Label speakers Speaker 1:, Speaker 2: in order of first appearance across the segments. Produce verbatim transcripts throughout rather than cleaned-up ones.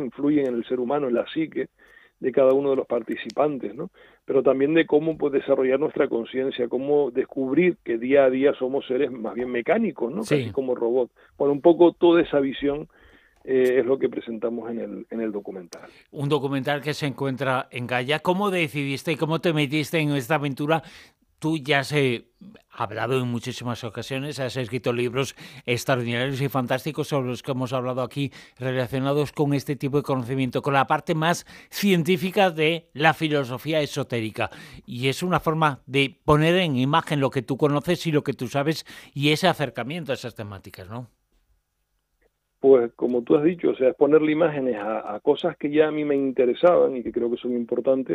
Speaker 1: influyen en el ser humano, en la psique de cada uno de los participantes, ¿no? Pero también de cómo pues, desarrollar nuestra conciencia, cómo descubrir que día a día somos seres más bien mecánicos, ¿no?
Speaker 2: Sí.
Speaker 1: Casi como robots. Bueno, un poco toda esa visión eh, es lo que presentamos en el, en el documental.
Speaker 2: Un documental que se encuentra en Gaia. ¿Cómo decidiste y cómo te metiste en esta aventura? Tú ya has eh, hablado en muchísimas ocasiones, has escrito libros extraordinarios y fantásticos sobre los que hemos hablado aquí, relacionados con este tipo de conocimiento, con la parte más científica de la filosofía esotérica. Y es una forma de poner en imagen lo que tú conoces y lo que tú sabes, y ese acercamiento a esas temáticas, ¿no?
Speaker 1: Pues como tú has dicho, o sea, es ponerle imágenes a, a cosas que ya a mí me interesaban y que creo que son importantes,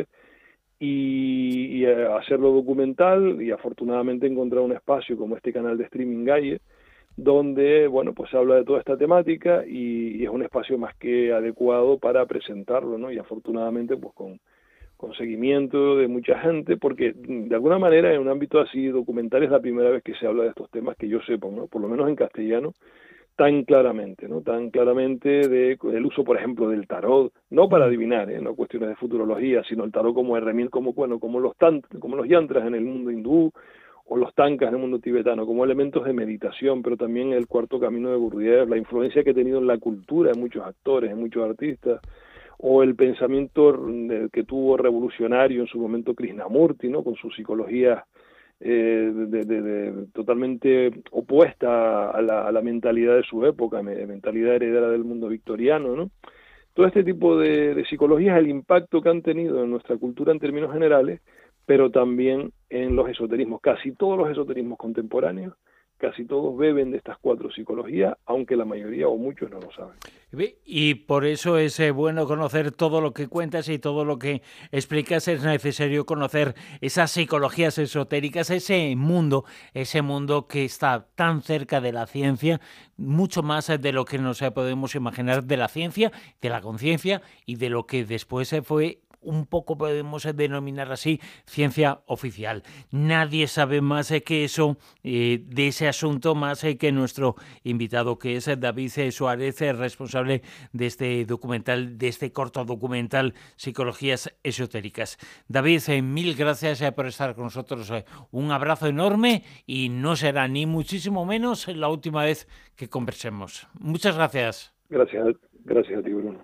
Speaker 1: y, y hacerlo documental, y afortunadamente encontrar un espacio como este canal de streaming Gaia, donde, bueno, pues se habla de toda esta temática y, y es un espacio más que adecuado para presentarlo, ¿no? Y afortunadamente, pues con, con seguimiento de mucha gente, porque de alguna manera en un ámbito así documental es la primera vez que se habla de estos temas que yo sepa, ¿no? Por lo menos en castellano, tan claramente, ¿no? Tan claramente de, del uso, por ejemplo, del tarot, no para adivinar, ¿eh? No cuestiones de futurología, sino el tarot como herramienta, como, bueno, como los tant como los yantras en el mundo hindú, o los tankas en el mundo tibetano, como elementos de meditación, pero también el cuarto camino de Gurdjieff, la influencia que ha tenido en la cultura de muchos actores, en muchos artistas, o el pensamiento que tuvo revolucionario en su momento Krishnamurti, ¿no? Con su psicología Eh, de, de, de, totalmente opuesta a la, a la mentalidad de su época, mentalidad heredera del mundo victoriano, ¿no? Todo este tipo de, de psicologías, el impacto que han tenido en nuestra cultura en términos generales, pero también en los esoterismos. Casi todos los esoterismos contemporáneos, casi todos beben de estas cuatro psicologías, aunque la mayoría o muchos no lo saben.
Speaker 2: Y por eso es eh, bueno conocer todo lo que cuentas y todo lo que explicas. Es necesario conocer esas psicologías esotéricas, ese mundo, ese mundo que está tan cerca de la ciencia, mucho más de lo que nos podemos imaginar, de la ciencia, de la conciencia y de lo que después se fue un poco, podemos denominar así, ciencia oficial. Nadie sabe más eh, que eso, eh, de ese asunto, más eh, que nuestro invitado, que es David Suárez, eh, responsable de este documental, de este corto documental, Psicologías Esotéricas. David, eh, mil gracias eh, por estar con nosotros. Eh, un abrazo enorme, y no será ni muchísimo menos la última vez que conversemos. Muchas gracias.
Speaker 1: Gracias, gracias a ti, Bruno.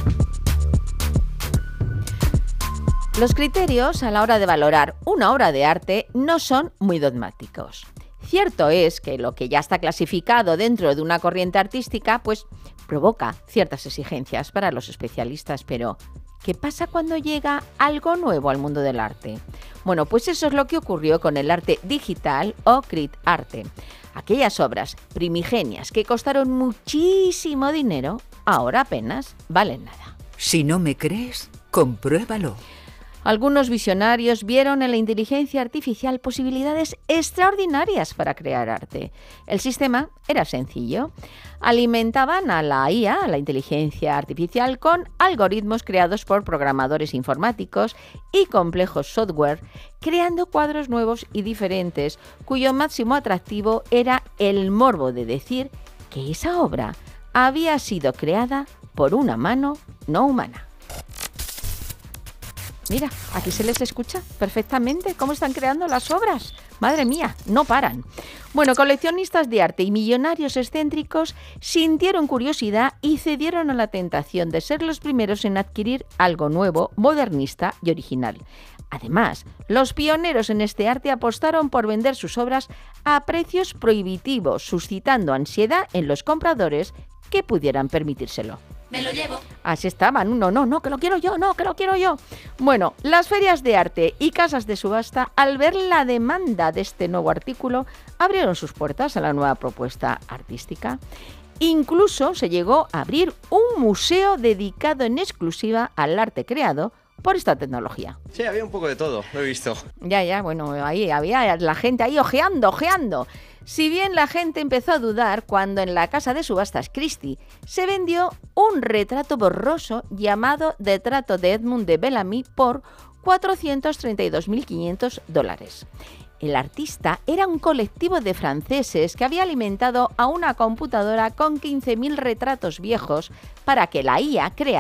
Speaker 3: Los criterios a la hora de valorar una obra de arte no son muy dogmáticos. Cierto es que lo que ya está clasificado dentro de una corriente artística, pues provoca ciertas exigencias para los especialistas, pero ¿qué pasa cuando llega algo nuevo al mundo del arte? Bueno, pues eso es lo que ocurrió con el arte digital o crit arte. Aquellas obras primigenias que costaron muchísimo dinero, ahora apenas valen nada.
Speaker 4: Si no me crees, compruébalo.
Speaker 3: Algunos visionarios vieron en la inteligencia artificial posibilidades extraordinarias para crear arte. El sistema era sencillo. Alimentaban a la I A, a la inteligencia artificial, con algoritmos creados por programadores informáticos y complejos software, creando cuadros nuevos y diferentes, cuyo máximo atractivo era el morbo de decir que esa obra había sido creada por una mano no humana. Mira, aquí se les escucha perfectamente cómo están creando las obras. Madre mía, no paran. Bueno, coleccionistas de arte y millonarios excéntricos sintieron curiosidad y cedieron a la tentación de ser los primeros en adquirir algo nuevo, modernista y original. Además, los pioneros en este arte apostaron por vender sus obras a precios prohibitivos, suscitando ansiedad en los compradores que pudieran permitírselo.
Speaker 5: Me lo llevo.
Speaker 3: Así estaban, no, no, no, que lo quiero yo, no, que lo quiero yo. Bueno, las ferias de arte y casas de subasta, al ver la demanda de este nuevo artículo, abrieron sus puertas a la nueva propuesta artística. Incluso se llegó a abrir un museo dedicado en exclusiva al arte creado por esta tecnología.
Speaker 6: Sí, había un poco de todo, lo he visto.
Speaker 3: Ya, ya, bueno, ahí había la gente ahí ojeando, ojeando. Si bien la gente empezó a dudar cuando en la casa de subastas Christie se vendió un retrato borroso llamado Retrato de Edmund de Bellamy por cuatrocientos treinta y dos mil quinientos dólares. El artista era un colectivo de franceses que había alimentado a una computadora con quince mil retratos viejos para que la I A creara